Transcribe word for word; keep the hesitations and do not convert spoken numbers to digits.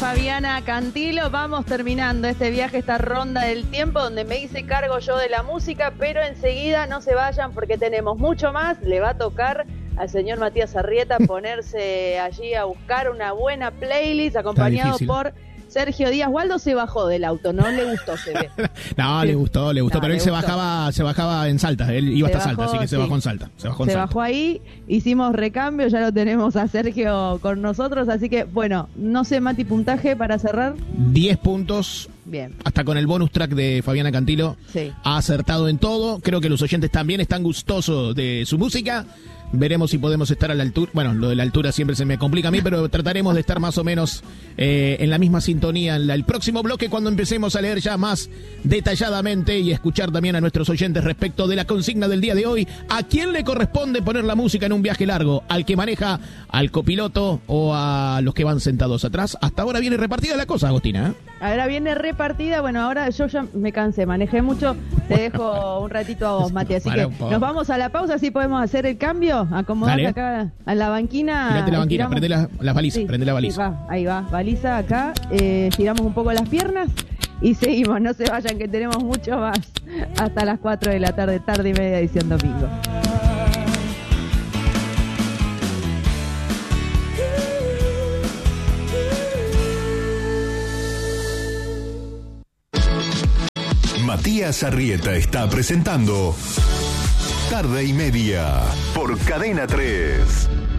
Fabiana Cantilo. Vamos terminando este viaje, esta ronda del tiempo donde me hice cargo yo de la música, pero enseguida no se vayan porque tenemos mucho más. Le va a tocar al señor Matías Arrieta ponerse allí a buscar una buena playlist acompañado por Sergio Díaz. Waldo se bajó del auto, no le gustó, se ve. no, sí. le gustó, le gustó, no, pero él se gustó. bajaba se bajaba en Salta, él iba se hasta bajó, Salta, así que se sí. bajó en Salta. Se bajó, en se Salta. bajó ahí, hicimos recambio, ya lo tenemos a Sergio con nosotros, así que, bueno, no sé, Mati, puntaje para cerrar. diez puntos. Bien. Hasta con el bonus track de Fabiana Cantilo. Sí. Ha acertado en todo. Creo que los oyentes también están gustosos de su música. Veremos si podemos estar a la altura. Bueno, lo de la altura siempre se me complica a mí, pero trataremos de estar más o menos eh, en la misma sintonía en la, el próximo bloque, cuando empecemos a leer ya más detalladamente y escuchar también a nuestros oyentes respecto de la consigna del día de hoy. ¿A quién le corresponde poner la música en un viaje largo? ¿Al que maneja, al copiloto o a los que van sentados atrás? Hasta ahora viene repartida la cosa, Agostina, ¿eh? Ahora viene repartida. Bueno, ahora yo ya me cansé, manejé mucho. Te dejo un ratito a vos, Mati. Así que nos vamos a la pausa, así podemos hacer el cambio. Acomodate acá en la banquina. Tirate la banquina, prende la, las balizas, sí, prende la baliza. Sí, va, ahí va, baliza acá. Eh, tiramos un poco las piernas y seguimos. No se vayan, que tenemos mucho más. Hasta las cuatro de la tarde, tarde y media, edición domingo. Matías Arrieta está presentando Tarde y Media por Cadena tres.